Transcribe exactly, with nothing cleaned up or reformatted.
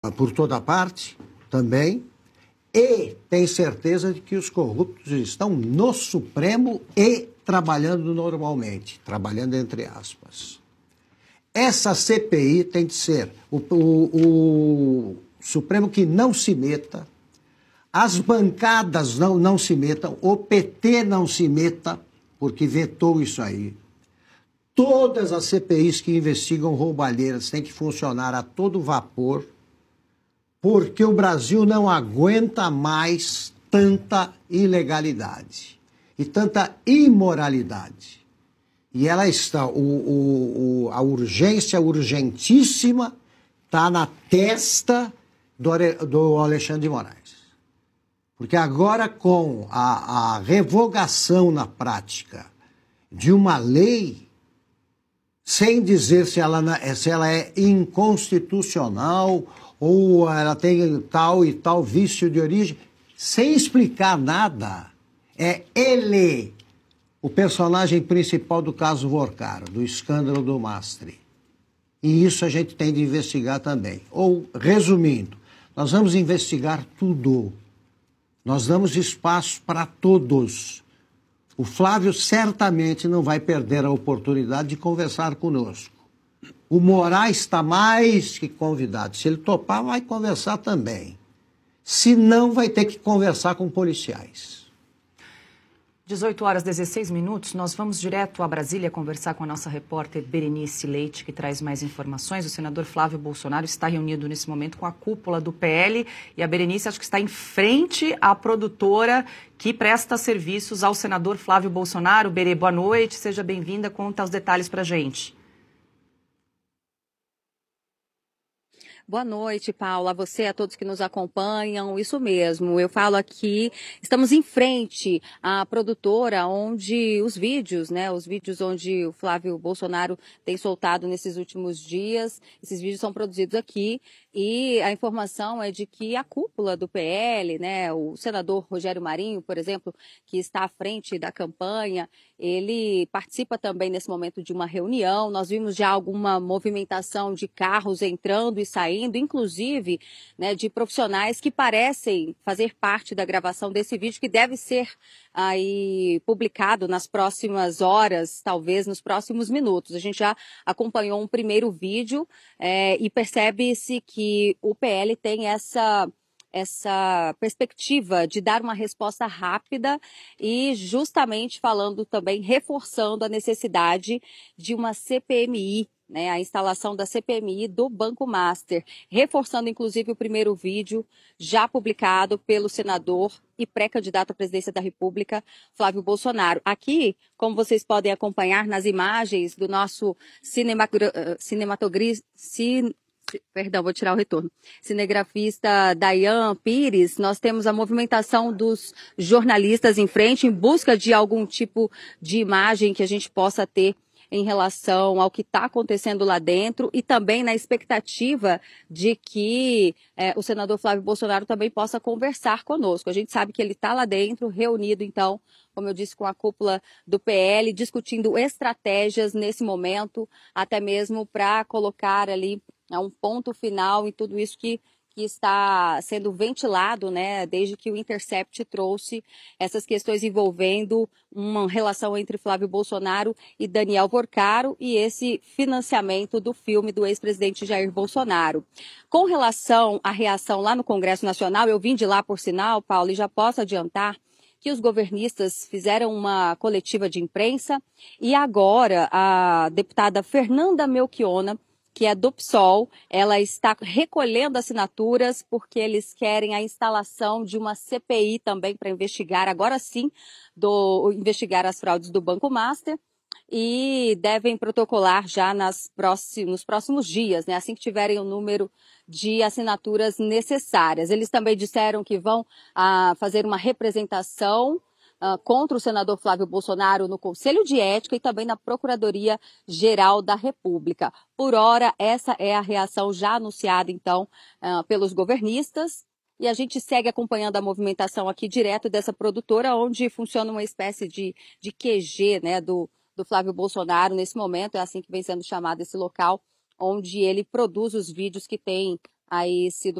por toda parte também, e tem certeza de que os corruptos estão no Supremo e trabalhando normalmente, trabalhando entre aspas. Essa C P I tem de ser o, o, o Supremo que não se meta, as bancadas não, não se metam, o P T não se meta, porque vetou isso aí. Todas as C P Is que investigam roubalheiras têm que funcionar a todo vapor, porque o Brasil não aguenta mais tanta ilegalidade e tanta imoralidade. E ela está, o, o, o, a urgência urgentíssima está na testa do, do Alexandre de Moraes. Porque agora, com a, a revogação na prática de uma lei, sem dizer se ela, se ela é inconstitucional ou ela tem tal e tal vício de origem, sem explicar nada, é ele, o personagem principal do caso Vorcaro, do escândalo do Mastre. E isso a gente tem de investigar também. Ou, resumindo, nós vamos investigar tudo. Nós damos espaço para todos. O Flávio certamente não vai perder a oportunidade de conversar conosco. O Moraes está mais que convidado. Se ele topar, vai conversar também. Se não, vai ter que conversar com policiais. dezoito horas e dezesseis minutos, nós vamos direto a Brasília conversar com a nossa repórter Berenice Leite, que traz mais informações. O senador Flávio Bolsonaro está reunido nesse momento com a cúpula do P L e a Berenice acho que está em frente à produtora que presta serviços ao senador Flávio Bolsonaro. Berê, boa noite, seja bem-vinda, conta os detalhes para a gente. Boa noite, Paula, a você, a todos que nos acompanham. Isso mesmo, eu falo aqui, estamos em frente à produtora onde os vídeos, né, os vídeos onde o Flávio Bolsonaro tem soltado nesses últimos dias, esses vídeos são produzidos aqui e a informação é de que a cúpula do P L, né, o senador Rogério Marinho, por exemplo, que está à frente da campanha, ele participa também nesse momento de uma reunião. Nós vimos já alguma movimentação de carros entrando e saindo, inclusive, né, de profissionais que parecem fazer parte da gravação desse vídeo, que deve ser aí publicado nas próximas horas, talvez nos próximos minutos. A gente já acompanhou um primeiro vídeo é, e percebe-se que o P L tem essa... essa perspectiva de dar uma resposta rápida e justamente falando também, reforçando a necessidade de uma C P M I, né, a instalação da C P M I do Banco Master, reforçando inclusive o primeiro vídeo já publicado pelo senador e pré-candidato à presidência da República, Flávio Bolsonaro. Aqui, como vocês podem acompanhar nas imagens do nosso cinematografista, Perdão, vou tirar o retorno. Cinegrafista Dayan Pires, nós temos a movimentação dos jornalistas em frente em busca de algum tipo de imagem que a gente possa ter em relação ao que está acontecendo lá dentro e também na expectativa de que é, o senador Flávio Bolsonaro também possa conversar conosco. A gente sabe que ele está lá dentro, reunido, então, como eu disse, com a cúpula do P L, discutindo estratégias nesse momento, até mesmo para colocar ali é um ponto final em tudo isso que, que está sendo ventilado, né, desde que o Intercept trouxe essas questões envolvendo uma relação entre Flávio Bolsonaro e Daniel Vorcaro e esse financiamento do filme do ex-presidente Jair Bolsonaro. Com relação à reação lá no Congresso Nacional, eu vim de lá, por sinal, Paulo, e já posso adiantar que os governistas fizeram uma coletiva de imprensa e agora a deputada Fernanda Melchiona, que é do P SOL, ela está recolhendo assinaturas porque eles querem a instalação de uma C P I também para investigar, agora sim, do, investigar as fraudes do Banco Master e devem protocolar já nas próximos, nos próximos dias, né, assim que tiverem o número de assinaturas necessárias. Eles também disseram que vão ah, fazer uma representação Uh, contra o senador Flávio Bolsonaro no Conselho de Ética e também na Procuradoria-Geral da República. Por hora, essa é a reação já anunciada, então, uh, pelos governistas. E a gente segue acompanhando a movimentação aqui direto dessa produtora, onde funciona uma espécie de, de Q G, né, do, do Flávio Bolsonaro nesse momento. É assim que vem sendo chamado esse local, onde ele produz os vídeos que têm aí sido